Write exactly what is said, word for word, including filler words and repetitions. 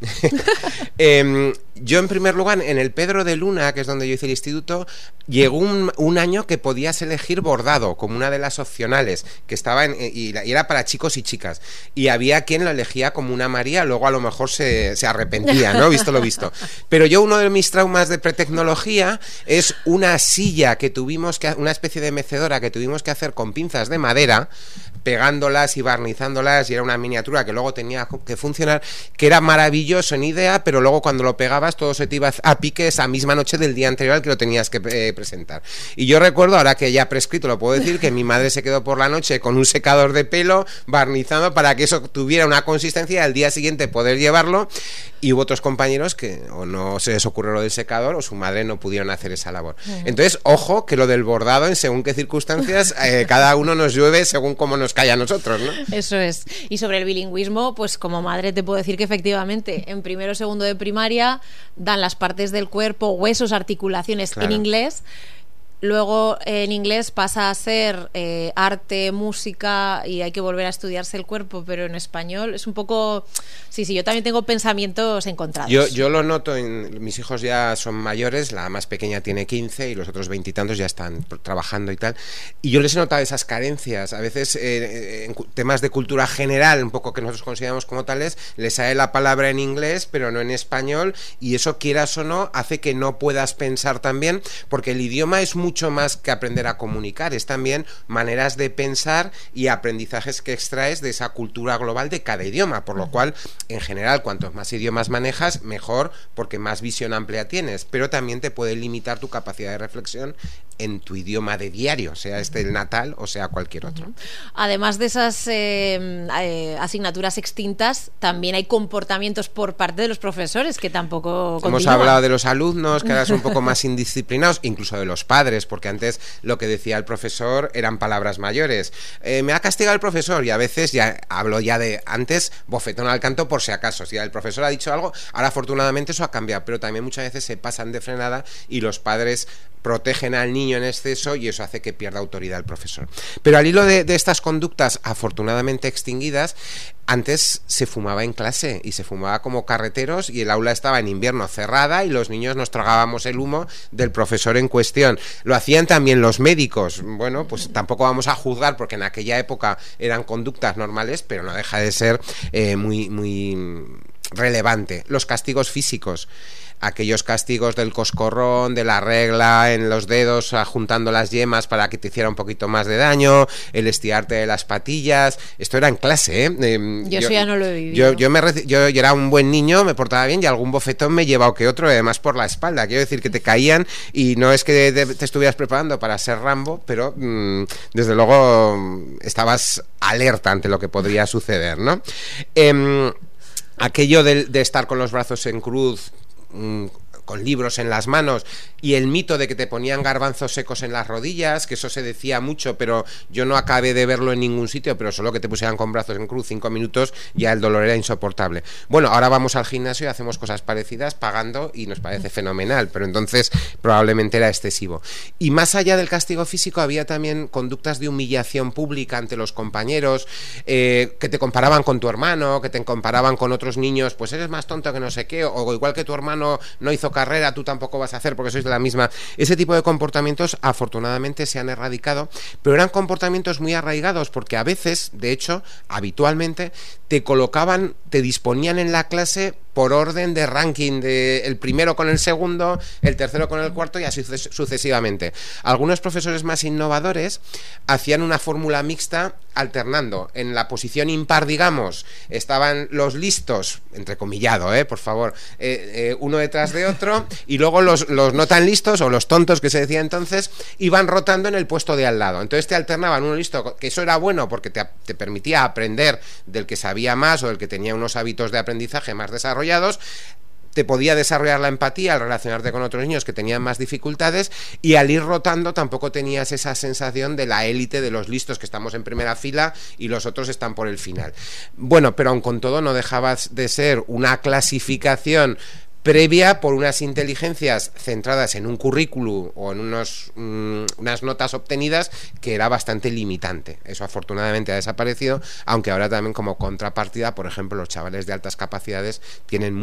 eh, yo, en primer lugar, en el Pedro de Luna, que es donde yo hice el instituto, llegó un, un año que podías elegir bordado como una de las opcionales, que estaba en, y, y era para chicos y chicas. Y había quien lo elegía como una María, luego a lo mejor se, se arrepentía, ¿no? Visto lo visto. Pero yo, uno de mis traumas de pretecnología es una silla que tuvimos que, una especie de mecedora que tuvimos que hacer con pinzas de madera, pegándolas y barnizándolas, y era una miniatura que luego tenía que funcionar, que era maravilloso en idea, pero luego cuando lo pegabas todo se te iba a pique esa misma noche del día anterior al que lo tenías que eh, presentar. Y yo recuerdo, ahora que ya prescrito lo puedo decir, que mi madre se quedó por la noche con un secador de pelo barnizando para que eso tuviera una consistencia y al día siguiente poder llevarlo, y hubo otros compañeros que o no se les ocurrió lo del secador o su madre no pudieron hacer esa labor. Entonces, ojo, que lo del bordado, en según qué circunstancias, eh, cada uno nos llueve según cómo nos cae a nosotros, ¿no? Eso es. Y sobre el bilingüismo, pues como madre te puedo decir que efectivamente en primero o segundo de primaria dan las partes del cuerpo, huesos, articulaciones, claro, en inglés. Luego en inglés pasa a ser eh, arte, música, y hay que volver a estudiarse el cuerpo, pero en español es un poco... Sí, sí, yo también tengo pensamientos encontrados. Yo, yo lo noto, en, mis hijos ya son mayores, la más pequeña tiene quince y los otros veintitantos ya están trabajando y tal, y yo les he notado esas carencias. A veces eh, en temas de cultura general, un poco que nosotros consideramos como tales, les sale la palabra en inglés pero no en español, y eso, quieras o no, hace que no puedas pensar tan bien, porque el idioma es mucho mucho más que aprender a comunicar, es también maneras de pensar y aprendizajes que extraes de esa cultura global de cada idioma, por lo cual, en general, cuantos más idiomas manejas, mejor, porque más visión amplia tienes, pero también te puede limitar tu capacidad de reflexión en tu idioma de diario, sea este el natal o sea cualquier otro. Además de esas eh, eh, asignaturas extintas, también hay comportamientos por parte de los profesores que tampoco continúan. Hemos hablado de los alumnos, que ahora son un poco más indisciplinados, incluso de los padres, porque antes lo que decía el profesor eran palabras mayores. Eh, me ha castigado el profesor, y a veces, ya hablo ya de antes, bofetón al canto por si acaso. Si el profesor ha dicho algo, ahora afortunadamente eso ha cambiado, pero también muchas veces se pasan de frenada y los padres protegen al niño en exceso, y eso hace que pierda autoridad el profesor. Pero al hilo de, de estas conductas afortunadamente extinguidas, antes se fumaba en clase, y se fumaba como carreteros, y el aula estaba en invierno cerrada y los niños nos tragábamos el humo del profesor en cuestión. Lo hacían también los médicos. Bueno, pues tampoco vamos a juzgar, porque en aquella época eran conductas normales, pero no deja de ser eh, muy, muy relevante. Los castigos físicos, aquellos castigos del coscorrón, de la regla en los dedos, juntando las yemas para que te hiciera un poquito más de daño, el estirarte de las patillas, esto era en clase, ¿eh? Eh, yo, yo eso ya no lo he vivido. Yo, yo, me, yo, yo era un buen niño, me portaba bien, y algún bofetón me he llevado que otro, además por la espalda. Quiero decir que te caían, y no es que te estuvieras preparando para ser Rambo, pero mmm, desde luego estabas alerta ante lo que podría suceder, ¿no? Eh, aquello de, de estar con los brazos en cruz, con libros en las manos, y el mito de que te ponían garbanzos secos en las rodillas, que eso se decía mucho, pero yo no acabé de verlo en ningún sitio, pero solo que te pusieran con brazos en cruz cinco minutos ya el dolor era insoportable. Bueno, ahora vamos al gimnasio y hacemos cosas parecidas pagando y nos parece fenomenal, pero entonces probablemente era excesivo. Y más allá del castigo físico, había también conductas de humillación pública ante los compañeros, eh, que te comparaban con tu hermano, que te comparaban con otros niños, pues eres más tonto que no sé qué, o igual que tu hermano no hizo carrera, tú tampoco vas a hacer porque sois de la misma. Ese tipo de comportamientos afortunadamente se han erradicado, pero eran comportamientos muy arraigados, porque a veces, de hecho, habitualmente, te colocaban, te disponían en la clase por orden de ranking, de el primero con el segundo, el tercero con el cuarto, y así sucesivamente. Algunos profesores más innovadores hacían una fórmula mixta, alternando. En la posición impar, digamos, estaban los listos, entrecomillado, eh, por favor, eh, eh, uno detrás de otro, y luego los, los no tan listos, o los tontos que se decía entonces, iban rotando en el puesto de al lado. Entonces te alternaban uno listo, que eso era bueno porque te, te permitía aprender del que sabía más, o del que tenía unos hábitos de aprendizaje más desarrollados. Te podía desarrollar la empatía al relacionarte con otros niños que tenían más dificultades, y al ir rotando tampoco tenías esa sensación de la élite, de los listos que estamos en primera fila y los otros están por el final. Bueno, pero aun con todo no dejabas de ser una clasificación previa por unas inteligencias centradas en un currículum o en unos, um, unas notas obtenidas, que era bastante limitante. Eso afortunadamente ha desaparecido, aunque ahora también, como contrapartida, por ejemplo, los chavales de altas capacidades tienen